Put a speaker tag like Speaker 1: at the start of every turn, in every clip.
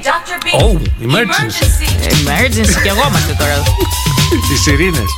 Speaker 1: Oh, emergency.
Speaker 2: Κι εγώ είμαστε τώρα.
Speaker 1: Τις σιρήνες.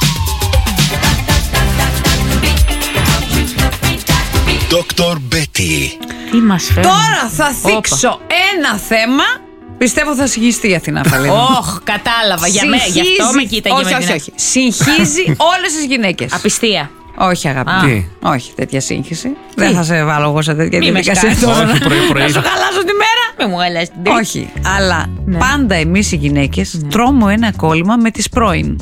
Speaker 3: Dr. Betty.
Speaker 2: Τι μας φέρνει.
Speaker 4: Τώρα θα θίξω ένα θέμα. Πιστεύω θα συγχυστεί η Αθηνά Φαλήνα.
Speaker 2: Όχ, κατάλαβα. Για μένα, γι' αυτό με κοίταγε.
Speaker 4: Όχι. Συγχύζει όλες τις γυναίκες.
Speaker 2: Απιστία.
Speaker 4: Όχι, αγάπη.
Speaker 1: Τι?
Speaker 4: Όχι, τέτοια σύγχυση. Δεν θα σε βάλω εγώ σε τέτοια διαδικασία.
Speaker 2: σκάσεις.
Speaker 1: Όχι, πρωί.
Speaker 4: Να σου χαλάσω τη μέρα.
Speaker 2: Μην μου έλας την τρίτη.
Speaker 4: Όχι, αλλά πάντα εμείς οι γυναίκες τρώμε ένα κόλλημα με τις πρώην.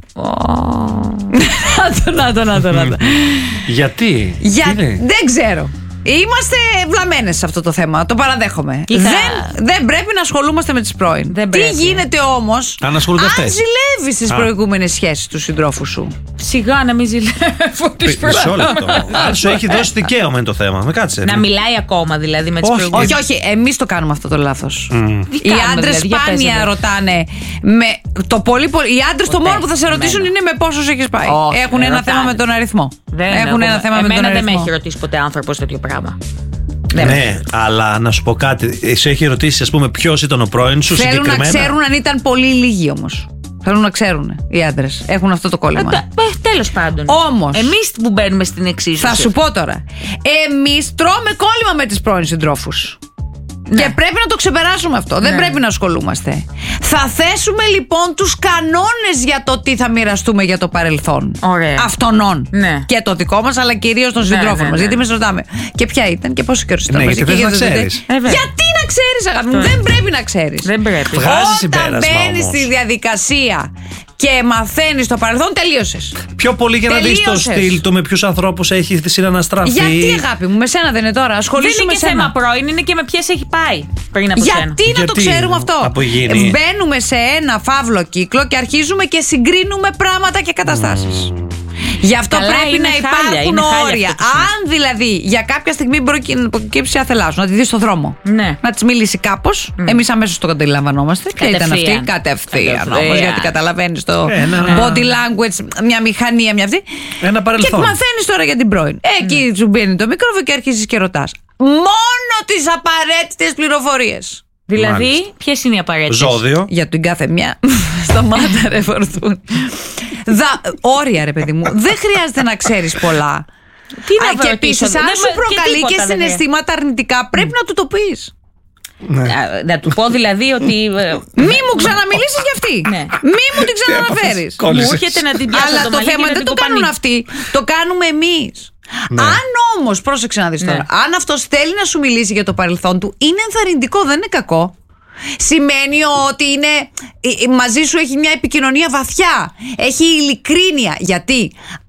Speaker 4: Να το.
Speaker 1: Γιατί?
Speaker 4: Δεν ξέρω. Είμαστε βλαμμένες σε αυτό το θέμα. Το παραδέχομαι. Δεν πρέπει να ασχολούμαστε με τις πρώην. Τι γίνεται όμως
Speaker 1: αν
Speaker 4: ζηλεύεις τις προηγούμενες σχέσεις του συντρόφου σου?
Speaker 2: Σιγά να μην ζηλεύω τις
Speaker 1: Μισό λεπτό. Αν σου έχει δώσει δικαίωμα είναι το θέμα. Με κάτσε.
Speaker 2: Να μιλάει ακόμα δηλαδή με τις προηγούμενες.
Speaker 4: Όχι, εμείς το κάνουμε αυτό το λάθος. Οι άντρες
Speaker 2: δηλαδή,
Speaker 4: σπάνια ρωτάνε με το πολύ. Οι άντρες το μόνο που θα σε ρωτήσουν είναι με πόσους έχεις πάει. Έχουν ένα θέμα με τον αριθμό. Έχουν ένα θέμα με τον αριθμό.
Speaker 2: Δεν με έχει ρωτήσει ποτέ άνθρωπος τέτοιο πράγμα.
Speaker 1: Ναι, αλλά να σου πω κάτι. Σε έχει ρωτήσει, ας πούμε, ποιος ήταν ο πρώην σου συγκεκριμένα?
Speaker 4: Θέλουν να ξέρουν αν ήταν πολύ λίγοι όμως. Θέλουν να ξέρουν οι άντρες. Έχουν αυτό το κόλλημα.
Speaker 2: Τέλος πάντων.
Speaker 4: Όμως.
Speaker 2: Εμείς που μπαίνουμε στην εξίσωση.
Speaker 4: Θα σου πω τώρα. Εμείς τρώμε κόλλημα με τις πρώην συντρόφους. Ναι. Και πρέπει να το ξεπεράσουμε αυτό. Δεν πρέπει να ασχολούμαστε. Θα θέσουμε λοιπόν τους κανόνες για το τι θα μοιραστούμε για το παρελθόν.
Speaker 2: Ωραία.
Speaker 4: Αυτονών.
Speaker 2: Ναι.
Speaker 4: Και το δικό μας, αλλά κυρίως των συντρόφων μας. Γιατί εμείς ρωτάμε και ποια ήταν και πόσο καιρό ήταν.
Speaker 1: Ναι, γιατί θες να ξέρεις.
Speaker 4: Γιατί να ξέρεις, αγάπη μου? Δεν πρέπει να ξέρεις.
Speaker 2: Δεν πρέπει.
Speaker 4: Όταν μπαίνεις στη διαδικασία και μαθαίνεις το παρελθόν, τελείωσες.
Speaker 1: Πιο πολύ για να δεις το στυλ του, με ποιους ανθρώπους έχει συναναστραφεί.
Speaker 4: Γιατί, αγάπη μου, με σένα δεν είναι τώρα? Ασχολήσου
Speaker 2: δεν
Speaker 4: με
Speaker 2: είναι και θέμα πρώην, είναι και με ποιες έχει πάει πριν από σένα.
Speaker 4: Γιατί να το ξέρουμε αυτό? Μπαίνουμε σε ένα φαύλο κύκλο και αρχίζουμε και συγκρίνουμε πράγματα και καταστάσεις. Γι' αυτό πρέπει να υπάρχουν όρια. Αν δηλαδή για κάποια στιγμή προκύψει αθελάσου, να τη δει στον δρόμο, να τη μιλήσει κάπως, εμείς αμέσως το αντιλαμβανόμαστε. Ποια ήταν αυτή? Κατευθείαν όμως, γιατί καταλαβαίνεις το body language, μια μηχανία, μια αυτή.
Speaker 1: Ένα παρελθόν.
Speaker 4: Και μαθαίνεις τώρα για την πρώην. Εκεί σου μπαίνει το μικρόφωνο και αρχίζεις και ρωτάς μόνο τις απαραίτητες πληροφορίες.
Speaker 2: Δηλαδή, ποιες είναι οι απαραίτητες?
Speaker 1: Ζώδιο.
Speaker 4: Για την κάθε μια. Σταμάτα ρε Φορτούν. Όρια ρε παιδί μου. Δεν χρειάζεται να ξέρεις πολλά.
Speaker 2: Τι να
Speaker 4: και επίσης αν σου προκαλεί και συναισθήματα αρνητικά, πρέπει να του το πεις.
Speaker 2: Να του πω δηλαδή ότι
Speaker 4: μη μου ξαναμιλήσεις για αυτή. Μη μου την ξαναναφέρεις.
Speaker 2: Μου έρχεται να την πιάσω.
Speaker 4: Αλλά το θέμα δεν το κάνουν αυτοί. Το κάνουμε εμείς. Αν όμως, πρόσεξε να δεις τώρα, αν αυτός θέλει να σου μιλήσει για το παρελθόν του, είναι ενθαρρυντικό, δεν είναι κακό. Σημαίνει ότι είναι, μαζί σου έχει μια επικοινωνία βαθιά, έχει ειλικρίνεια. Γιατί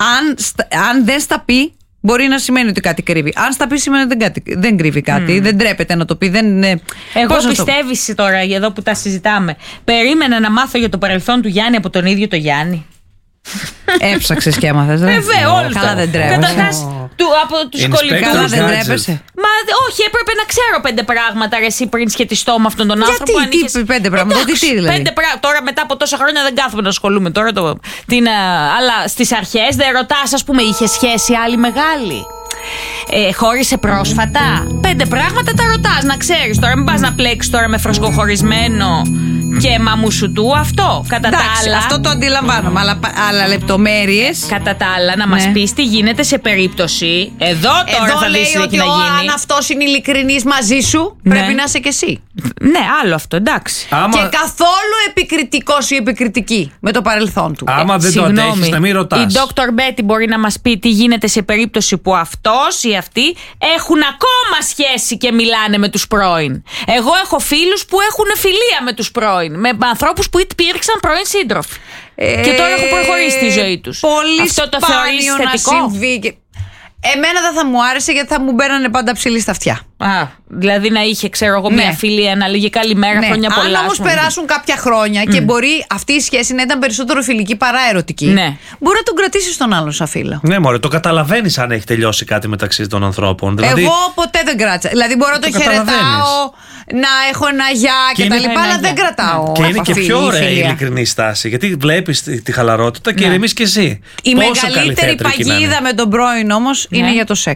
Speaker 4: αν δεν στα πει, μπορεί να σημαίνει ότι κάτι κρύβει. Αν στα πει, σημαίνει ότι δεν κρύβει κάτι. Δεν τρέπεται να το πει.
Speaker 2: Εγώ πιστεύεις τώρα, εδώ που τα συζητάμε, περίμενα να μάθω για το παρελθόν του Γιάννη από τον ίδιο το Γιάννη.
Speaker 4: Έψαξες και έμαθες.
Speaker 2: Βέβαια, όλους.
Speaker 4: Καλά δεν τρέπεσαι.
Speaker 2: Καταρχάς, από τους σχολικούς.
Speaker 4: Καλά δεν τρέπεσαι.
Speaker 2: Μα όχι, έπρεπε να ξέρω 5 πράγματα ρε, εσύ πριν σχετιστώ με αυτόν τον άνθρωπο.
Speaker 4: Γιατί, τι 5 πράγματα, τι δηλαδή?
Speaker 2: 5 πράγματα. Τώρα μετά από τόσα χρόνια δεν κάθομαι να ασχολούμαι τώρα. Αλλά στις αρχές δεν ρωτάς, ας πούμε, είχε σχέση άλλη μεγάλη? Χώρισε πρόσφατα? 5 πράγματα τα ρωτάς, να ξέρεις. Τώρα μην πας να πλέξεις τώρα με φρεσκοχωρισμένο και μαμούσου του. Αυτό. Κατά τα άλλα.
Speaker 4: Αυτό το αντιλαμβάνομαι. Αλλά λεπτομέρειες.
Speaker 2: Κατά τα άλλα, να μας πεις τι γίνεται σε περίπτωση. Εδώ τώρα θα δεις τι έχει να γίνει.
Speaker 4: Αν αυτός είναι ειλικρινής μαζί σου, πρέπει να είσαι κι εσύ.
Speaker 2: Ναι, άλλο αυτό, εντάξει.
Speaker 4: Και καθόλου επικριτικός ή επικριτική με το παρελθόν του.
Speaker 1: Άμα δεν το αντέχεις, να μην ρωτάς.
Speaker 2: Η Dr. Betty μπορεί να μας πει τι γίνεται σε περίπτωση που αυτός ή αυτή έχουν ακόμα σχέση και μιλάνε με τους πρώην. Εγώ έχω φίλους που έχουν φιλία με τους πρώην, με ανθρώπους που υπήρξαν πρώην σύντροφοι. Και τώρα έχουν προχωρήσει τη ζωή τους.
Speaker 4: Πολύ
Speaker 2: αυτό το θεωρείς θετικό?
Speaker 4: Συμβεί. Εμένα δεν θα μου άρεσε, γιατί θα μου μπαίνανε πάντα ψηλή στα αυτιά.
Speaker 2: Δηλαδή να είχε, ξέρω εγώ, μια φιλία, να λέγει καλημέρα, χρόνια πολλά.
Speaker 4: Αν όμως περάσουν κάποια χρόνια και μπορεί αυτή η σχέση να ήταν περισσότερο φιλική παρά ερωτική, μπορεί να τον κρατήσει στον άλλον σαν φίλο.
Speaker 1: Ναι, μωρέ, το καταλαβαίνεις αν έχει τελειώσει κάτι μεταξύ των ανθρώπων. Δηλαδή,
Speaker 4: εγώ ποτέ δεν κράτησα. Δηλαδή μπορώ να το χαιρετάω, να έχω ένα γεια κτλ. Αλλά δεν κρατάω.
Speaker 1: Και είναι και πιο ωραία η ειλικρινή στάση. Γιατί βλέπεις τη χαλαρότητα και ηρεμείς κι εσύ.
Speaker 4: Η μεγαλύτερη παγίδα με τον πρώην όμως είναι για το σεξ.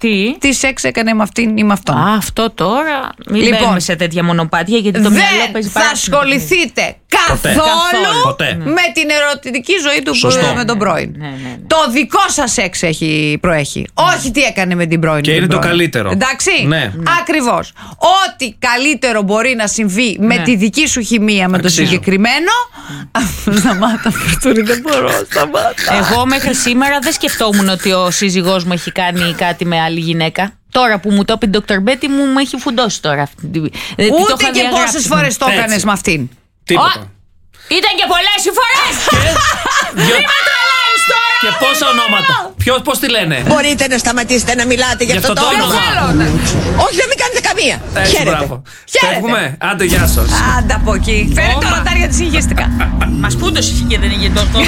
Speaker 4: Τι σεξ έκανε με αυτήν ή με αυτόν.
Speaker 2: Αυτό τώρα. Μην μπαίνουμε σε τέτοια μονοπάτια, γιατί το μυαλό παίζει πάρα πολύ.
Speaker 4: Δεν θα ασχοληθείτε καθόλου με την ερωτική ζωή του με τον πρώην. Το δικό σας σεξ προέχει. Όχι τι έκανε με την πρώην.
Speaker 1: Και είναι το καλύτερο.
Speaker 4: Εντάξει.
Speaker 1: Ναι.
Speaker 4: Ακριβώς. Ό,τι καλύτερο μπορεί να συμβεί με τη δική σου χημεία με το συγκεκριμένο. Σταμάτα, Φουρτούνη, δεν μπορώ. Σταμάτα.
Speaker 2: Εγώ μέχρι σήμερα δεν σκεφτόμουν ότι ο σύζυγός μου έχει κάνει κάτι με άλλη γυναίκα. Τώρα που μου το είπε η Dr. Betty μου έχει φουντώσει τώρα.
Speaker 4: Ούτε και πόσες φορές το έκανες με αυτήν.
Speaker 1: Τίποτα.
Speaker 2: Ήταν και πολλές οι φορές. Μην με τρελαίνεις τώρα.
Speaker 1: Και πόσα ονόματα. Πώς τη λένε.
Speaker 5: Μπορείτε να σταματήσετε να μιλάτε για αυτό το όνομα. Όχι, να μην κάνετε καμία. Χαίρετε.
Speaker 3: Φεύγουμε. Άντε, γεια σας.
Speaker 4: Άντε από εκεί. Φέρε το ματάρια της υγεστικά.
Speaker 2: Μας πούντωσε και δεν είχε τόσο.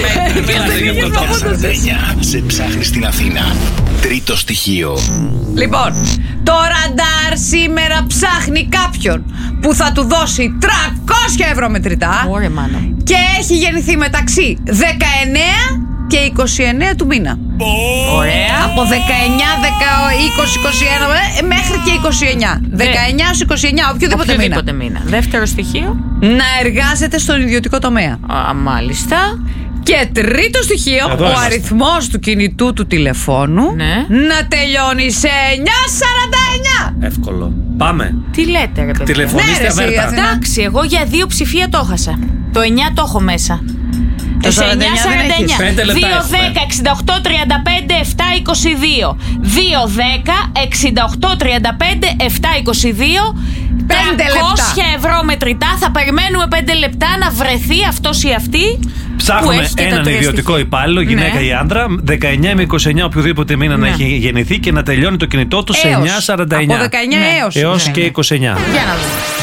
Speaker 3: Σε ψάχνει στην Αθήνα. Τρίτο στοιχείο.
Speaker 4: Λοιπόν, το ραντάρ σήμερα ψάχνει κάποιον που θα του δώσει 300 ευρώ μετρητά.
Speaker 2: Ωραία, μάνα.
Speaker 4: Και έχει γεννηθεί μεταξύ 19 και 29 του μήνα.
Speaker 2: Ωραία.
Speaker 4: Από 19, 20, 21 μέχρι και 29. 19 ως 29, οποιοδήποτε μήνα.
Speaker 2: Δεύτερο στοιχείο.
Speaker 4: Να εργάζεται στον ιδιωτικό τομέα.
Speaker 2: Μάλιστα.
Speaker 4: Και τρίτο στοιχείο,
Speaker 1: εδώ
Speaker 4: ο
Speaker 1: είμαστε.
Speaker 4: αριθμός του κινητού του τηλεφώνου να τελειώνει σε 949.
Speaker 1: Εύκολο. Πάμε.
Speaker 2: Τι λέτε, ρε παιδί.
Speaker 1: Τηλεφωνήστε
Speaker 4: Ναι, ρε,
Speaker 1: αβέρτα.
Speaker 4: εσύ,
Speaker 2: Εντάξει, εγώ για 2 ψηφία το έχασα. Το 9 το έχω μέσα.
Speaker 4: Το 49
Speaker 1: 5 λεπτά
Speaker 2: 2-10-68-35-7-22. 2-10-68-35-7-22. 300 ευρώ μετρητά. Θα περιμένουμε 5 λεπτά να βρεθεί αυτός ή αυτή.
Speaker 1: Ψάχνουμε έναν ιδιωτικό υπάλληλο, γυναίκα ή άντρα, 19 με 29 οποιοδήποτε μήνα να έχει γεννηθεί και να τελειώνει το κινητό του σε 9,49.
Speaker 4: Από 19 έως.
Speaker 1: Έως και 29.
Speaker 2: Για να δούμε.